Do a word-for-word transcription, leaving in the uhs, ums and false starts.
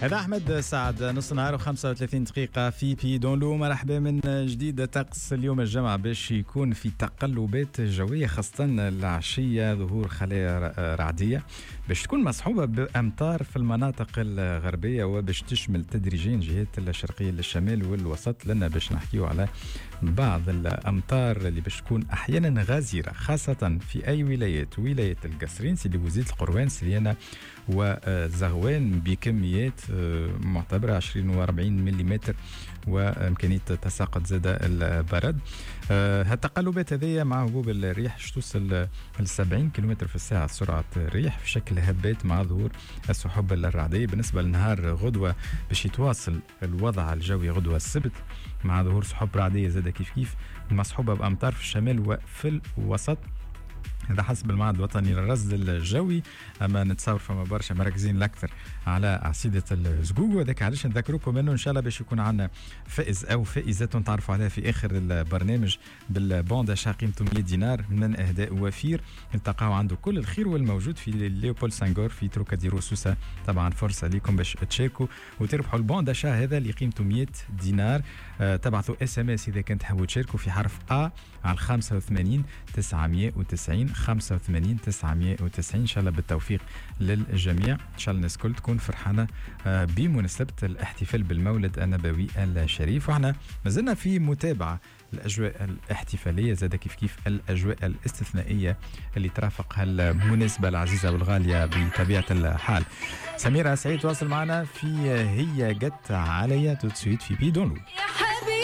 هذا أحمد سعد، نص نهار وخمسة وثلاثين دقيقة في بي دون لو. مرحبا من جديد. طقس اليوم الجمعة باش يكون في تقلبات جوية، خاصة العشية ظهور خلايا رعدية باش تكون مصحوبة بأمطار في المناطق الغربية، وباش تشمل تدريجيا جهات الشرقية للشمال والوسط، لنا باش نحكيو على بعض الأمطار اللي باش تكون أحيانا غزيرة، خاصة في أي ولايات: ولاية القصرين، سيدي بوزيد، القروان، سليانة وزغوان، بكميات معتبرة عشرين وأربعين ملم، وإمكانية تساقط زاد البرد. هالتقلبات هذه مع هبوب الريح توصل ل سبعين كيلومتر في الساعة سرعة الريح في شكل هبات، مع ظهور السحب الرعدية. بالنسبة لنهار غدوة باش يتواصل الوضع الجوي غدوة السبت مع ظهور سحب رعدية زاد كيف كيف مصحوبة بأمطار في الشمال وفي الوسط، هذا حسب المعهد الوطني للرصد الجوي. اما نتصور فما برشا مركزين اكثر على عصيده الزقوق، وهذاك علاش نذكركم انه ان شاء الله باش يكون عندنا فائز او فائزه تعرفوا عليها في اخر البرنامج بالبون داشا قيمته مية دينار من اهداء وفير، نلتقاو عنده كل الخير والموجود في ليوبول سانغور في تروكاديرو سوسه. طبعا فرصه ليكم باش تشاركوا وتربحوا البون داشا هذا اللي قيمته مية دينار. أه تبعثوا اس ام اس اذا كنت تحبوا تشاركوا في حرف ا على خمسة وثمانين تسعمية وتسعين خمسة وثمانين تسعمية وتسعين. ان شاء الله بالتوفيق للجميع، ان شاء الله الناس كل تكون فرحانه بمناسبه الاحتفال بالمولد النبوي الشريف. وحنا مازلنا في متابعه الاجواء الاحتفاليه، زاد كيف كيف الاجواء الاستثنائيه اللي ترافق هالمناسبه العزيزه والغاليه بطبيعه الحال. سميره سعيد تواصل معنا في هي جت عليا تو سويت في بي دون لو.